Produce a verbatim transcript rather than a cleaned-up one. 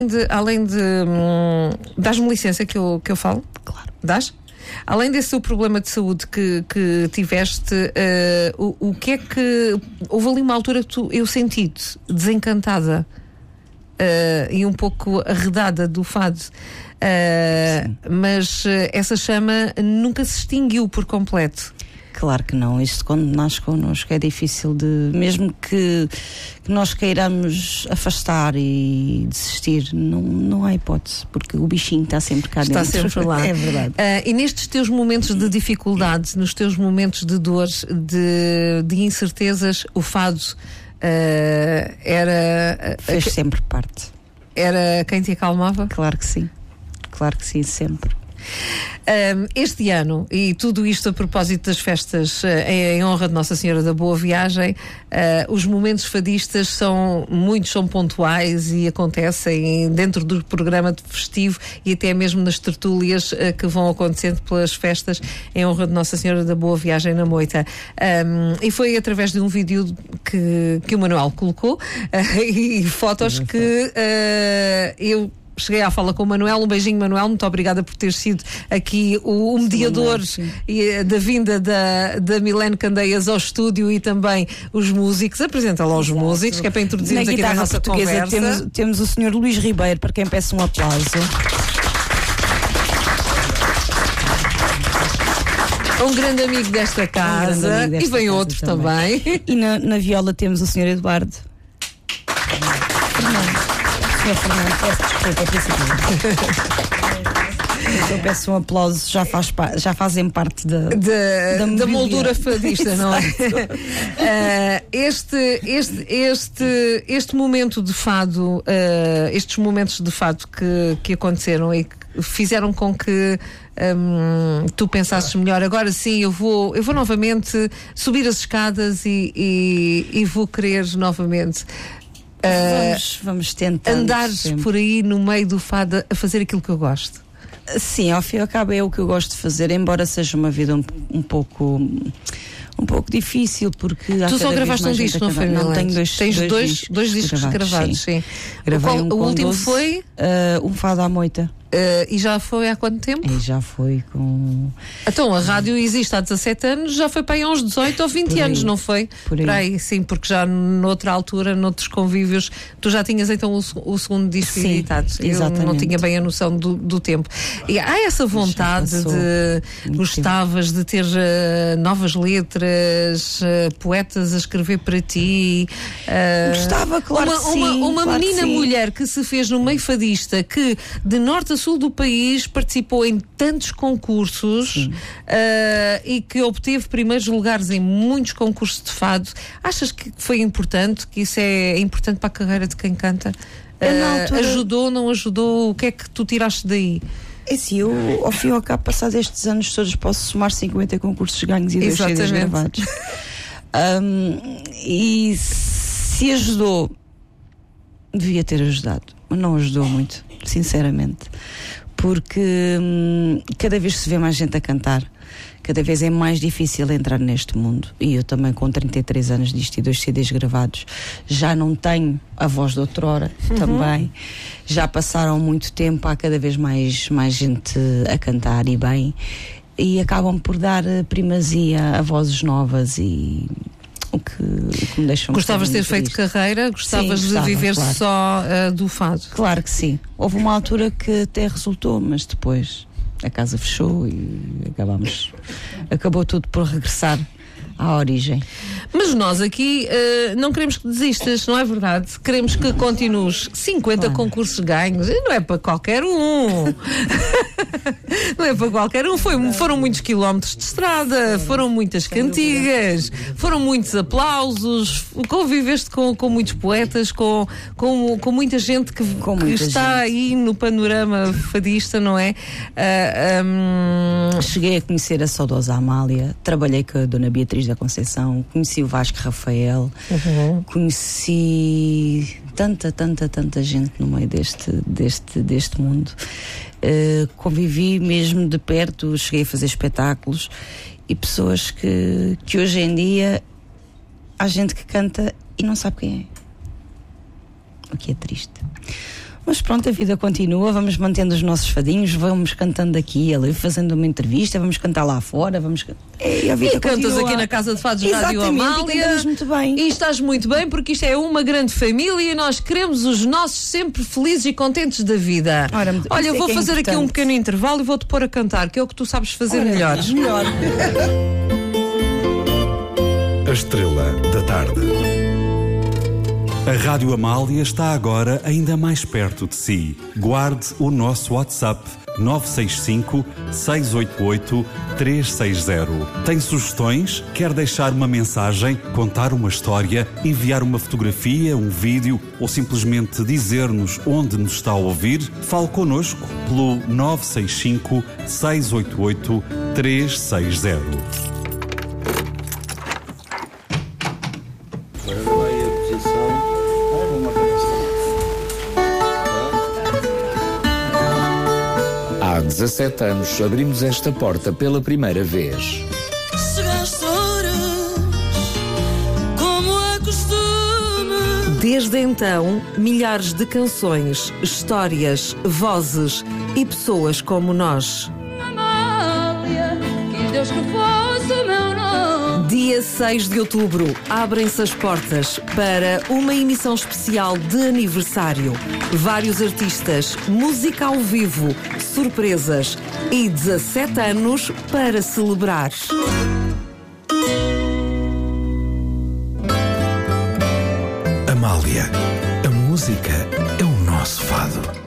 de, além de hum, dás-me licença que eu, que eu falo? Claro. Dás? Além desse seu problema de saúde que, que tiveste, uh, o, o que é que... Houve ali uma altura que tu, eu senti-te desencantada uh, e um pouco arredada do fado, uh, mas uh, essa chama nunca se extinguiu por completo. Claro que não, isto quando nasce connosco é difícil de, mesmo que, que nós queiramos afastar e desistir, não, não há hipótese, porque o bichinho está sempre cá está dentro. Está sempre lá. É verdade. Uh, e nestes teus momentos de dificuldade, nos teus momentos de dor, de, de incertezas, o fado uh, era... Uh, Fez sempre parte. Era quem te acalmava? Claro que sim, claro que sim, sempre. Um, este ano, e tudo isto a propósito das festas uh, em, em honra de Nossa Senhora da Boa Viagem, uh, os momentos fadistas são, muitos são pontuais e acontecem dentro do programa de festivo e até mesmo nas tertúlias uh, que vão acontecendo pelas festas em honra de Nossa Senhora da Boa Viagem na Moita. Um, e foi através de um vídeo que, que o Manuel colocou uh, e fotos que uh, eu cheguei à fala com o Manuel. Um beijinho, Manuel, muito obrigada por ter sido aqui o, o mediador sim, e, da vinda da, da Milene Candeias ao estúdio e também os músicos. Apresenta lá os Exato. músicos, que é para introduzirmos aqui na nossa conversa. Temos, temos o senhor Luís Ribeiro, para quem peço um aplauso. Um grande amigo desta casa um desta e vem outro também. também. E na, na viola temos o senhor Eduardo. Fernando. senhor Fernando, peço desculpa, eu peço um aplauso, já, faz, já fazem parte da, de, da, da moldura fadista, não é? uh, este, este, este, este momento de fado, uh, estes momentos de fado que, que aconteceram e que fizeram com que um, tu pensasses melhor, agora sim eu vou, eu vou novamente subir as escadas e, e, e vou querer novamente Uh, vamos, vamos tentar andares sempre por aí no meio do fado a fazer aquilo que eu gosto. Sim, ao fim e ao cabo é o que eu gosto de fazer, embora seja uma vida um, um pouco um pouco difícil, porque tu só gravaste um disco, não foi? Não, tenho dois, Tens dois, dois, discos, dois discos gravados, gravados sim. sim. Gravei o, qual, um o último doze, foi? Uh, um fado à moita. Uh, e já foi há quanto tempo? E já foi com... Então, a rádio existe há dezassete anos, já foi para aí há uns dezoito ou vinte anos, não foi? Por aí. Para aí, sim, porque já noutra altura, noutros convívios, tu já tinhas então o, o segundo disco sim, editado. Exatamente. Eu não tinha bem a noção do, do tempo. E há essa vontade de... Gostavas tempo. de ter uh, novas letras, uh, poetas a escrever para ti? Uh, Gostava, claro uma, que sim. Uma, uma claro menina sim. mulher que se fez no meio fadista, que de norte a sul do país participou em tantos concursos uh, e que obteve primeiros lugares em muitos concursos de fado. Achas que foi importante, que isso é importante para a carreira de quem canta? Uh, altura... Ajudou, não ajudou? O que é que tu tiraste daí? É assim, eu ao fim e ao cabo, passados estes anos todos, posso somar cinquenta concursos ganhos e dois C Ds gravados. um, e se ajudou, devia ter ajudado, mas não ajudou muito, sinceramente. Porque hum, cada vez se vê mais gente a cantar, cada vez é mais difícil entrar neste mundo. E eu também, com trinta e três anos disto e dois C Ds gravados, já não tenho a voz de outrora, uhum. também. Já passaram muito tempo, há cada vez mais, mais gente a cantar e bem, e acabam por dar primazia a vozes novas e... O que, o que me deixa um Gostavas de ter feito triste. carreira? Gostavas sim, gostava, de viver claro. só uh, do fado? Claro que sim. Houve uma altura que até resultou, mas depois a casa fechou e acabamos. Acabou tudo por regressar à origem. Mas nós aqui uh, não queremos que desistas, não é verdade? Queremos que continues. cinquenta claro. concursos ganhos, não é para qualquer um. Não é para qualquer um. Foi, foram muitos quilómetros de estrada, foram muitas cantigas, foram muitos aplausos, conviveste com, com muitos poetas, com, com, com muita gente que, com que muita está gente. aí no panorama fadista, não é? Uh, um... Cheguei a conhecer a saudosa Amália, trabalhei com a Dona Beatriz da Conceição, conheci o Vasco Rafael, uhum. conheci tanta, tanta, tanta gente no meio deste, deste, deste mundo. Uh, convivi mesmo de perto, cheguei a fazer espetáculos e pessoas que, que hoje em dia há gente que canta e não sabe quem é, o que é triste. Mas pronto, a vida continua, vamos mantendo os nossos fadinhos, vamos cantando aqui, ali, fazendo uma entrevista, vamos cantar lá fora, vamos... É, a vida e cantas continua. Aqui na Casa de Fados Rádio Amália. E muito bem. E estás muito bem, porque isto é uma grande família e nós queremos os nossos sempre felizes e contentes da vida. Ora, Olha, eu vou é fazer é aqui um pequeno intervalo e vou-te pôr a cantar, que é o que tu sabes fazer Ora, melhor. melhor. A Estrela da Tarde. A Rádio Amália está agora ainda mais perto de si. Guarde o nosso WhatsApp nove seis cinco, seis oito oito, três seis zero. Tem sugestões? Quer deixar uma mensagem, contar uma história, enviar uma fotografia, um vídeo ou simplesmente dizer-nos onde nos está a ouvir? Fale connosco pelo nove seis cinco, seis oito oito, três seis zero. Há dezassete anos abrimos esta porta pela primeira vez. Chegaste horas, como é costume. Desde então, milhares de canções, histórias, vozes e pessoas como nós. Amália, quis Deus que fosse o meu nome. Dia seis de outubro, abrem-se as portas para uma emissão especial de aniversário. Vários artistas, música ao vivo, surpresas e dezassete anos para celebrar. Amália, a música é o nosso fado.